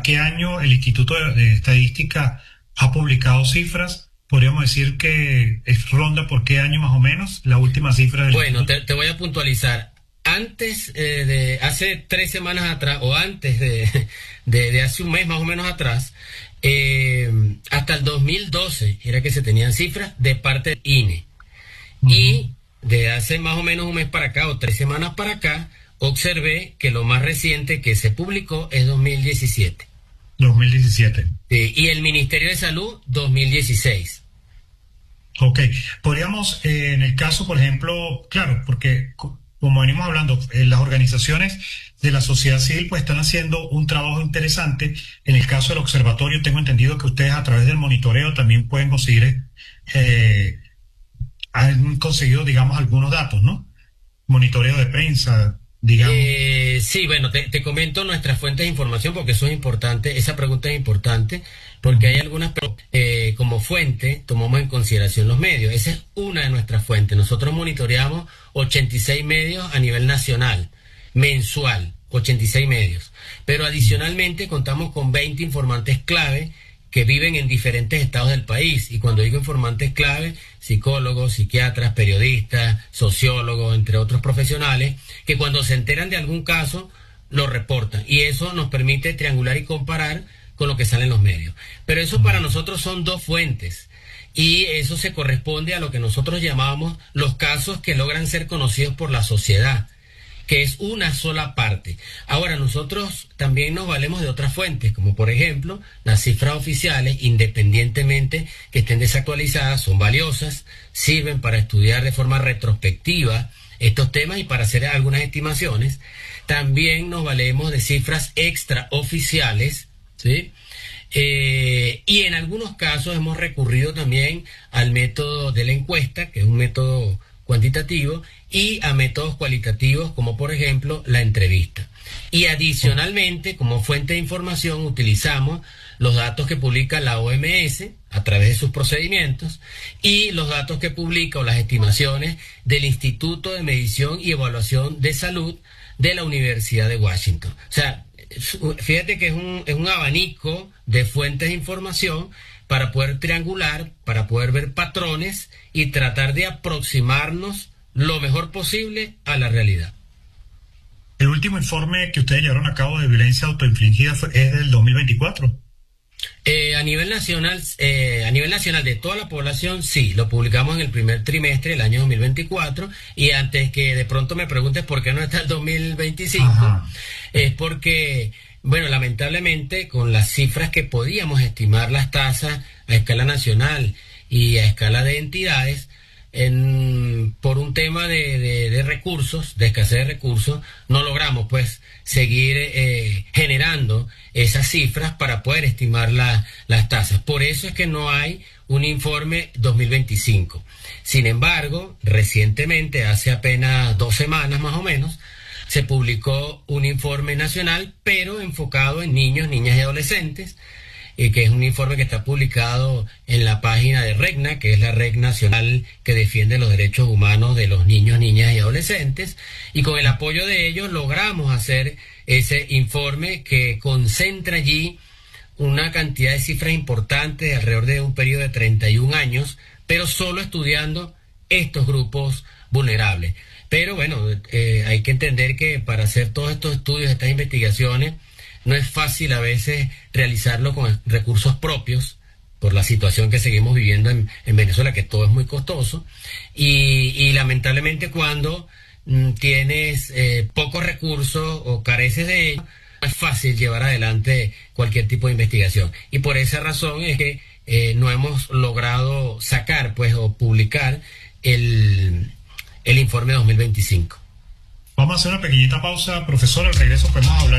qué año el Instituto de Estadística ha publicado cifras? Podríamos decir que ronda por qué año más o menos la última cifra del Bueno, instituto. te voy a puntualizar. Antes de hace 3 semanas atrás, o antes de hace un mes más o menos atrás, hasta el 2012 era que se tenían cifras de parte del INE. Y de hace más o menos un mes para acá, o 3 semanas para acá, observé que lo más reciente que se publicó es 2017. 2017. Y el Ministerio de Salud, 2016. Ok. Podríamos, en el caso, por ejemplo, claro, porque como venimos hablando, las organizaciones de la sociedad civil pues están haciendo un trabajo interesante. En el caso del observatorio, tengo entendido que ustedes a través del monitoreo también pueden conseguir, han conseguido, digamos, algunos datos, ¿no? Monitoreo de prensa, digamos. Sí, bueno, te comento nuestras fuentes de información porque eso es importante, esa pregunta es importante, porque hay algunas, como fuente, tomamos en consideración los medios. Esa es una de nuestras fuentes. Nosotros monitoreamos 86 medios a nivel nacional, mensual, 86 medios. Pero adicionalmente contamos con 20 informantes clave que viven en diferentes estados del país. Y cuando digo informantes clave, psicólogos, psiquiatras, periodistas, sociólogos, entre otros profesionales, que cuando se enteran de algún caso, lo reportan. Y eso nos permite triangular y comparar con lo que sale en los medios. Pero eso para nosotros son 2 fuentes. Y eso se corresponde a lo que nosotros llamamos los casos que logran ser conocidos por la sociedad, que es una sola parte. Ahora, nosotros también nos valemos de otras fuentes, como por ejemplo, las cifras oficiales, independientemente que estén desactualizadas, son valiosas, sirven para estudiar de forma retrospectiva estos temas y para hacer algunas estimaciones. También nos valemos de cifras extraoficiales, ¿sí? Y en algunos casos hemos recurrido también al método de la encuesta, que es un método cuantitativo, y a métodos cualitativos como por ejemplo la entrevista. Y adicionalmente, como fuente de información, utilizamos los datos que publica la OMS a través de sus procedimientos y los datos que publica o las estimaciones del Instituto de Medición y Evaluación de Salud de la Universidad de Washington. O sea, fíjate que es un abanico de fuentes de información para poder triangular, para poder ver patrones y tratar de aproximarnos lo mejor posible a la realidad. El último informe que ustedes llevaron a cabo de violencia autoinfligida es del 2024. A nivel nacional de toda la población, sí, lo publicamos en el primer trimestre del año 2024, y antes que de pronto me preguntes por qué no está el 2025, Ajá. Es porque, bueno, lamentablemente con las cifras que podíamos estimar las tasas a escala nacional y a escala de entidades, por un tema de recursos, de escasez de recursos, no logramos pues seguir generando esas cifras para poder estimar las tasas. Por eso es que no hay un informe 2025. Sin embargo, recientemente, hace apenas 2 semanas más o menos, se publicó un informe nacional, pero enfocado en niños, niñas y adolescentes, que es un informe que está publicado en la página de REGNA, que es la Red Nacional que defiende los derechos humanos de los niños, niñas y adolescentes, y con el apoyo de ellos logramos hacer ese informe que concentra allí una cantidad de cifras importantes de alrededor de un periodo de 31 años, pero solo estudiando estos grupos vulnerables. Pero bueno, hay que entender que para hacer todos estos estudios, estas investigaciones, no es fácil a veces realizarlo con recursos propios por la situación que seguimos viviendo en Venezuela, que todo es muy costoso, y lamentablemente cuando tienes pocos recursos o careces de ellos, no es fácil llevar adelante cualquier tipo de investigación. Y por esa razón es que no hemos logrado sacar pues o publicar el informe 2025. Vamos a hacer una pequeñita pausa, profesor. Al regreso podemos hablar